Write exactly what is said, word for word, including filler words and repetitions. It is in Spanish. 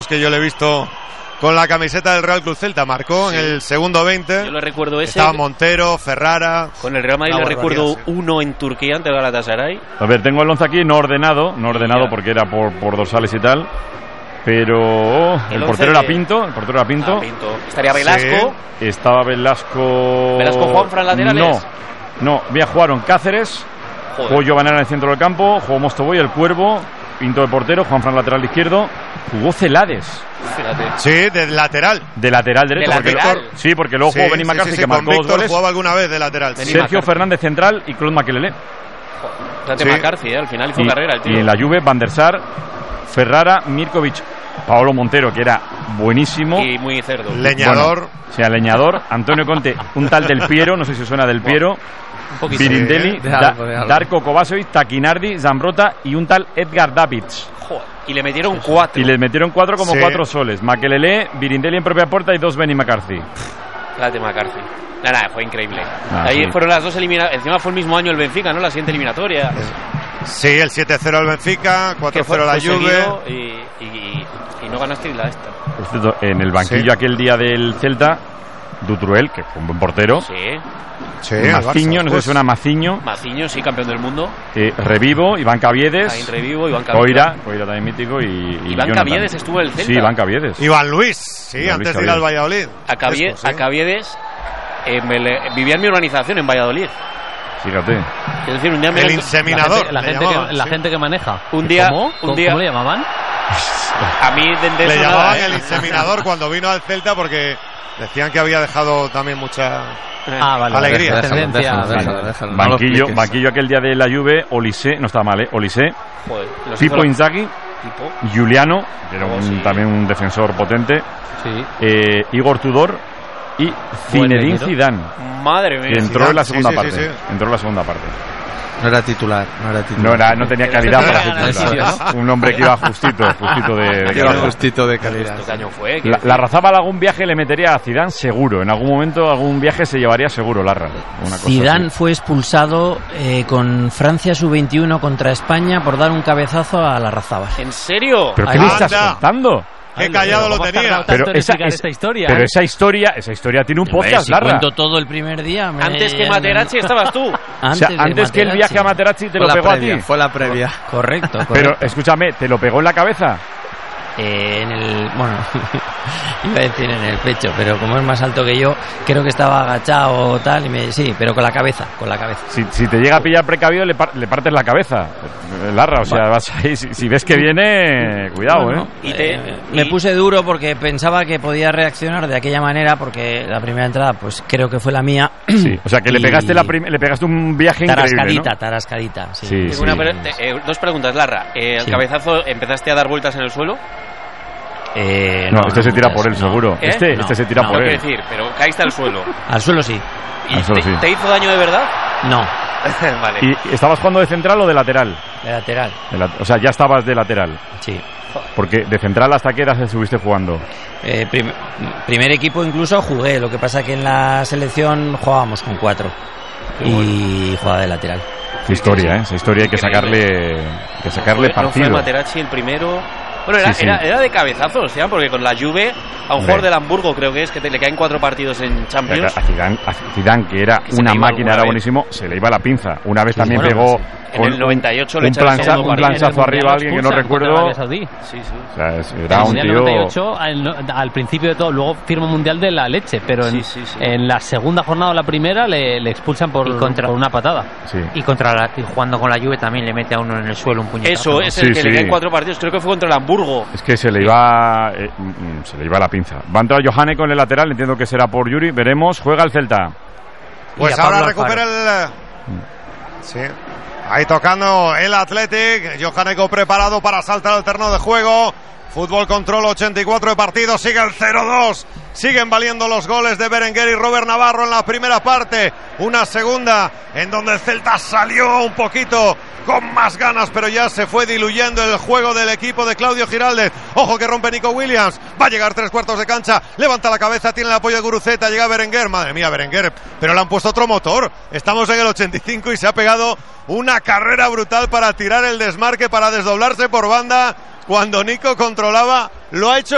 que yo le he visto con la camiseta del Real Club Celta. Marcó sí. en el segundo veinte. Yo le recuerdo ese. Estaba Montero, Ferrara. Con el Real Madrid le recuerdo sí. uno en Turquía ante Galatasaray. A ver, tengo el once aquí no ordenado, no ordenado ya. porque era por, por dorsales y tal. Pero oh, el, el portero era Pinto, el portero era Pinto. Ah, Pinto. Estaría Velasco. Sí. Estaba Velasco. Velasco Juanfran laterales. No, no, ya jugaron Cáceres. Joder. Jugó Giovanna en el centro del campo, jugó Mostovoy, el Cuervo, Pinto de portero, Juanfran lateral izquierdo, jugó Celades. Fíjate. Sí, de lateral. De lateral derecho. ¿De porque lateral? Lo, sí, porque luego sí, jugó Benny McCarthy, sí, sí, sí, que marcó dos goles. Jugaba alguna vez de lateral. Benny Sergio McCarthy. Fernández central y Claude Makelele. Fíjate, sí. McCarthy, ¿eh? Al final hizo y, carrera el tío. Y en la Juve, Van der Sar, Ferrara, Mirkovic, Paolo Montero, que era buenísimo. Y muy cerdo. Leñador. Bueno, o sea, leñador. Antonio Conte, un tal Del Piero, no sé si suena Del Piero. Birindelli, sí, da, Darko Kovacevic, Taquinardi, Zambrota y un tal Edgar Davids. Joder, y le metieron cuatro. Y le metieron cuatro como sí. cuatro soles. Makelele, Birindelli en propia puerta y dos Benny McCarthy. Fíjate, McCarthy. Nada, nada, fue increíble. Ah, Ahí sí. fueron las dos eliminatorias. Encima fue el mismo año el Benfica, ¿no? La siguiente eliminatoria. Sí, el siete cero al Benfica, cuatro cero la Juve. Y, y, y no ganaste la esta. En el banquillo sí. aquel día del Celta, Dutruel, que fue un buen portero. Sí. Sí, Maciño, no sé si suena Maciño. Maciño, sí, campeón del mundo. Eh, Revivo, Iván Caviedes. Ahí, Revivo, Iván Caviedes. Coira, Coira también mítico. Y, y Iván Jonathan. Caviedes estuvo en el Celta. Sí, Iván Caviedes. Iván Luis, sí, Iván antes Luis de ir al Valladolid. A, Cavie Esto, sí. a Caviedes eh, me le, vivía en mi urbanización en Valladolid. Fíjate. Es decir, un día me el inseminador. La gente, la gente, llamaban, que, la sí. gente que maneja. Un día, ¿Cómo? Un día, ¿Cómo le llamaban? A mí de, de le llamaban nada, ¿eh? el inseminador cuando vino al Celta porque decían que había dejado también mucha ah, vale, alegría. Déjalo, déjalo, déjalo, déjalo, banquillo, no banquillo aquel día de la Juve, Olise, no está mal, ¿eh? Olise, Joder, Pipo Inzaghi, Pipo. Giuliano, que era oh, un, sí. también un defensor potente, sí. eh, Igor Tudor y Zinedine Zidane. Madre mía. Que entró Zidane, en la segunda sí, parte. Sí, sí. Entró en la segunda parte. No era titular, no era titular. No, era, no tenía calidad para titular. Un hombre que iba justito, justito de, de calidad. Justito de calidad. ¿Qué año fue? La, la Razabal algún viaje le metería a Zidane seguro. En algún momento algún viaje se llevaría seguro Larra. Una cosa Zidane así. fue expulsado eh, con Francia sub veintiuno contra España por dar un cabezazo a la Razabal. ¿En serio? ¿Pero qué me estás contando? Qué callado lo tenía. Pero esa, esta historia, pero ¿eh? esa historia, esa historia tiene un Yo podcast, si Larra. cuento todo el primer día. Me... Antes que Materazzi estabas tú. Antes, o sea, antes que el viaje a Materazzi te fue lo pegó previa, a ti. Fue la previa. Correcto, correcto. Pero escúchame, ¿te lo pegó en la cabeza? Eh, en el, bueno, iba a decir en el pecho, pero como es más alto que yo, creo que estaba agachado o tal, y me, sí, pero con la cabeza, con la cabeza. Si, si te llega a pillar precavido, le, par, le partes la cabeza, Larra, o sea, bueno. vas ahí, si, si ves que viene, cuidado, bueno, ¿eh? Y te, eh, y... Me puse duro porque pensaba que podía reaccionar de aquella manera, porque la primera entrada, pues creo que fue la mía. Sí, o sea, que y... le pegaste la prim le pegaste un viaje tarascadita, increíble, ¿no? Tarascadita, sí. sí, sí. Una, eh, dos preguntas, Larra. Eh, ¿El sí. cabezazo empezaste a dar vueltas en el suelo? Eh, no, no, este no, se tira no, por él, no. seguro. ¿Eh? Este, no, este se tira no, por no él. Quiero decir, pero caíste al suelo. Al suelo sí. ¿Y al suelo, te, sí. te hizo daño de verdad? No. Vale. ¿Y estabas jugando de central o de lateral? De lateral. De la, o sea, ya estabas de lateral. Sí. Porque de central, ¿hasta qué edad estuviste jugando? Eh, prim primer equipo incluso jugué. Lo que pasa que en la selección jugábamos con cuatro. Y bueno. Jugaba de lateral. Qué historia, ¿eh? Esa historia hay que sacarle, hay que sacarle no fue, partido. No fue Materazzi el primero. Bueno, era, sí, sí. era, era de cabezazos, ¿ya? Porque con la Juve, a un jugador del Hamburgo, creo que es, que te, le caen cuatro partidos en Champions. A Zidane, a Zidane que era que una máquina, era buenísimo, se le iba la pinza. Una vez sí, también bueno, pegó... Sí. En el noventa y ocho un, le un, plancha, un planchazo arriba a alguien que no recuerdo. Sí, sí. O sea, es, era un tío. tío. noventa y ocho, al, al principio de todo, luego firma un mundial de la leche, pero en, sí, sí, sí. en la segunda jornada o la primera le, le expulsan por, contra, por una patada. Sí. Y contra la, y jugando con la Juve también le mete a uno en el suelo un puñetazo. Eso, ¿no? es el sí, que sí. le caen cuatro partidos, creo que fue contra el Hamburgo. Es que se le iba eh, se le iba la pinza. Va a entrar Johane con el lateral, entiendo que será por Yuri, veremos. Juega el Celta. Pues ahora recupera el... Sí. Ahí tocando el Athletic. Johaneko preparado para saltar al terreno de juego. Fútbol Control, ochenta y cuatro de partido. Sigue el cero dos. Siguen valiendo los goles de Berenguer y Robert Navarro en la primera parte. Una segunda en donde el Celta salió un poquito con más ganas, pero ya se fue diluyendo el juego del equipo de Claudio Giraldez. Ojo que rompe Nico Williams. Va a llegar tres cuartos de cancha. Levanta la cabeza, tiene el apoyo de Guruceta. Llega Berenguer. Madre mía, Berenguer. Pero le han puesto otro motor. Estamos en el ochenta y cinco y se ha pegado una carrera brutal para tirar el desmarque, para desdoblarse por banda. Cuando Nico controlaba, lo ha hecho